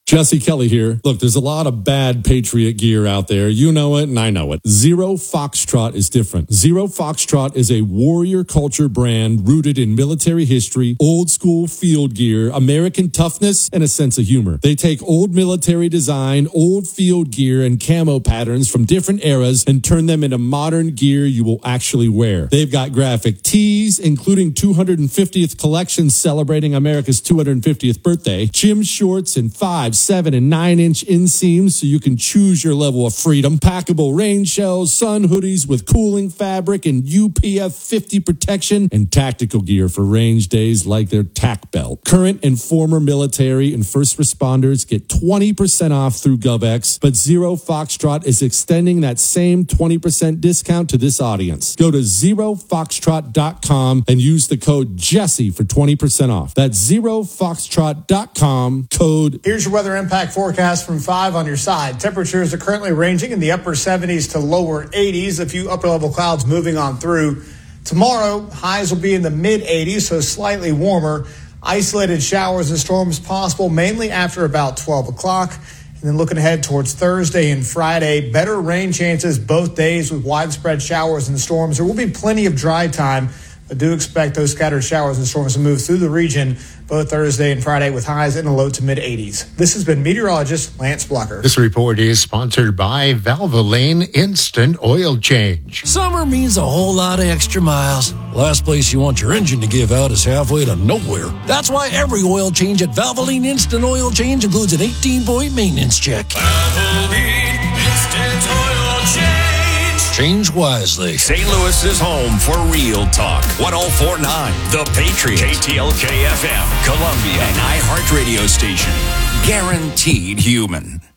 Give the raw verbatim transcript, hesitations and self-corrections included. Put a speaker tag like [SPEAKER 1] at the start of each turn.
[SPEAKER 1] Jesse Kelly here. Look, there's a lot of bad Patriot gear out there. You know it, and I know it. Zero Foxtrot is different. Zero Foxtrot is a warrior culture brand rooted in military history, old school field gear, American toughness, and a sense of humor. They take old military design, old field gear, and camo patterns from different eras and turn them into modern gear you will actually wear. They've got graphic tees, including two hundred fiftieth collections celebrating America's two hundred fiftieth birthday, gym shorts, and five, seven, and nine inch inseams so you can choose your level of freedom, packable rain shells, sun hoodies with cooling fabric and U P F fifty protection, and tactical gear for range days like their tack belt. Current and former military and first responders get twenty percent off through GovX, but Zero Foxtrot is extending that same twenty percent discount to this audience. Go to zero foxtrot dot com and use the code Jesse for twenty percent off. That's zero foxtrot dot com, code.
[SPEAKER 2] Here's your weather impact forecast from five on your side. Temperatures are currently ranging in the upper seventies to lower eighties. A few upper level clouds moving on through. Tomorrow, highs will be in the mid eighties, so slightly warmer. Isolated showers and storms possible mainly after about twelve o'clock. And then looking ahead towards Thursday and Friday, better rain chances both days with widespread showers and storms. There will be plenty of dry time. I do expect those scattered showers and storms to move through the region both Thursday and Friday with highs in the low to mid eighties. This has been meteorologist Lance Blocker.
[SPEAKER 3] This report is sponsored by Valvoline Instant Oil Change.
[SPEAKER 4] Summer means a whole lot of extra miles. Last place you want your engine to give out is halfway to nowhere. That's why every oil change at Valvoline Instant Oil Change includes an eighteen-point maintenance check.
[SPEAKER 5] Valvoline Instant Oil Change.
[SPEAKER 4] Change wisely.
[SPEAKER 5] Saint Louis's home for real talk. one oh four point nine The Patriot. K T L K F M. Columbia. An iHeart radio station. Guaranteed human.